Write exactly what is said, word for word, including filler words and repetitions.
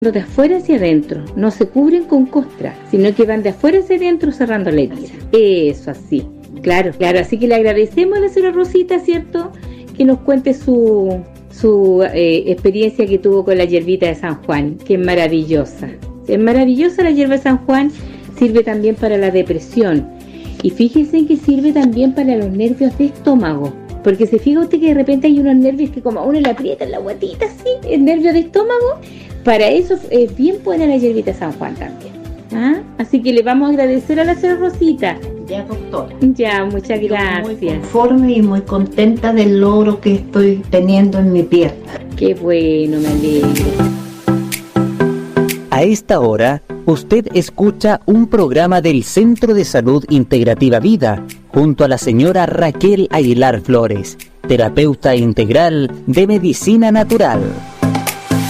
de afuera hacia adentro, no se cubren con costra, sino que van de afuera hacia adentro cerrando la herida. Eso así, claro, claro, así que le agradecemos a la señora Rosita, ¿cierto?, que nos cuente su, su eh, experiencia que tuvo con la hierbita de San Juan, que es maravillosa. Es maravillosa la hierba de San Juan, sirve también para la depresión. Y fíjense que sirve también para los nervios de estómago. Porque se fija usted que de repente hay unos nervios que como a uno le aprietan la guatita así, el nervio de estómago. Para eso es bien buena la hierbita de San Juan también. ¿Ah? Así que le vamos a agradecer a la señora Rosita. Ya, doctora. Ya, muchas Yo gracias. muy conforme y muy contenta del logro que estoy teniendo en mi pierna. Qué bueno, me alegro. A esta hora, usted escucha un programa del Centro de Salud Integrativa Vida, junto a la señora Raquel Aguilar Flores, terapeuta integral de medicina natural.